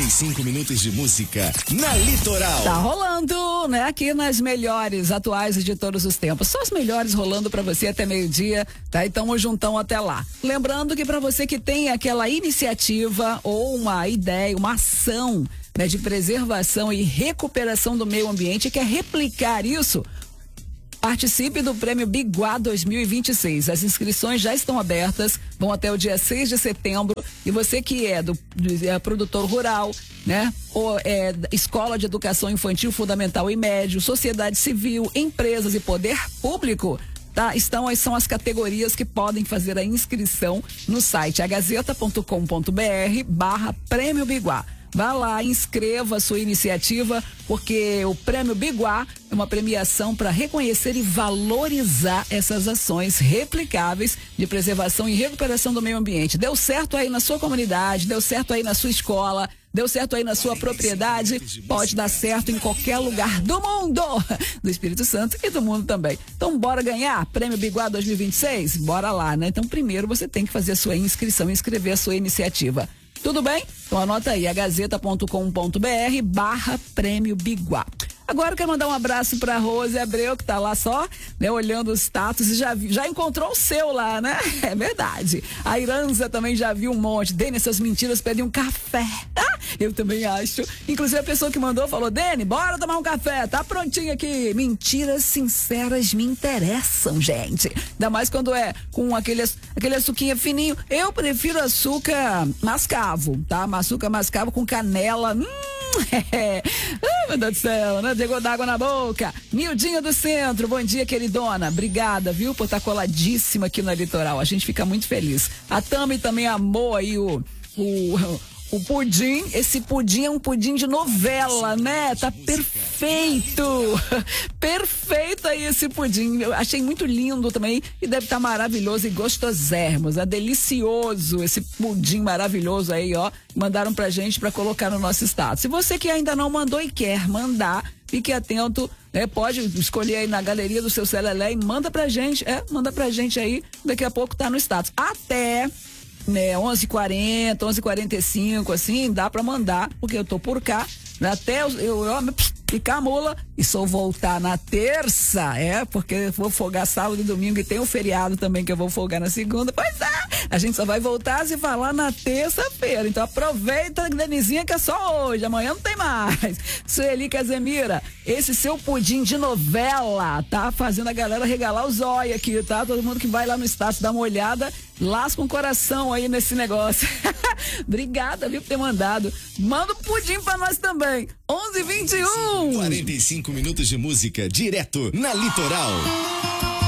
45 minutos de música na Litoral. Tá rolando, né? Aqui nas melhores atuais de todos os tempos. Só as melhores rolando pra você até meio-dia, tá? E tamo juntão até lá. Lembrando que pra você que tem aquela iniciativa ou uma ideia, uma ação, né, de preservação e recuperação do meio ambiente e quer replicar isso, participe do Prêmio Biguá 2026. As inscrições já estão abertas, vão até o dia 6 de setembro. E você que é produtor rural, né? Ou é escola de educação infantil, fundamental e médio, sociedade civil, empresas e poder público, tá? São as categorias que podem fazer a inscrição no site agazeta.com.br/Prêmio Biguá. Vá lá, inscreva a sua iniciativa, porque o Prêmio Biguá é uma premiação para reconhecer e valorizar essas ações replicáveis de preservação e recuperação do meio ambiente. Deu certo aí na sua comunidade, deu certo aí na sua escola, deu certo aí na sua propriedade, pode dar certo em qualquer lugar do mundo, do Espírito Santo e do mundo também. Então, bora ganhar Prêmio Biguá 2026? Bora lá, né? Então, primeiro você tem que fazer a sua inscrição, inscrever a sua iniciativa. Tudo bem? Então anota aí, agazeta.com.br/Prêmio Biguá. Agora eu quero mandar um abraço pra Rose Abreu, que tá lá só, né, olhando os status e já encontrou o seu lá, né? É verdade. A Iranza também já viu um monte. Dene, essas mentiras pedem um café. Eu também acho. Inclusive a pessoa que mandou falou: Dene, bora tomar um café, tá prontinho aqui. Mentiras sinceras me interessam, gente. Ainda mais quando é com aquele açuquinha fininho. Eu prefiro açúcar mascavo, tá? Açúcar mascavo com canela. Ai, meu Deus do céu, né? Pegou d'água na boca. Nildinha do Centro, bom dia, queridona. Obrigada, viu, por estar coladíssima aqui na Litoral. A gente fica muito feliz. A Tami também amou aí o pudim. Esse pudim é um pudim de novela, né? Tá perfeito. Perfeito aí esse pudim. Eu achei muito lindo também e deve estar maravilhoso e gostosérrimos. É delicioso esse pudim maravilhoso aí, ó. Mandaram pra gente pra colocar no nosso status. Se você que ainda não mandou e quer mandar, fique atento, né? Pode escolher aí na galeria do seu celular e manda pra gente. Manda pra gente aí. Daqui a pouco tá no status. Até 11h40, 11h45, assim, dá pra mandar, porque eu tô por cá, né? Até eu picar a mula e só voltar na terça, porque eu vou folgar sábado e domingo e tem o feriado também que eu vou folgar na segunda. Pois é, a gente só vai voltar a se falar na terça-feira, então aproveita, Denizinha, que é só hoje, amanhã não tem mais. Sueli Casemira, esse seu pudim de novela tá fazendo a galera regalar os olhos aqui, tá? Todo mundo que vai lá no status dá uma olhada, lasca um coração aí nesse negócio. Obrigada, viu, por ter mandado. Manda um pudim pra nós também. 11h21. 45 minutos de música direto na Litoral.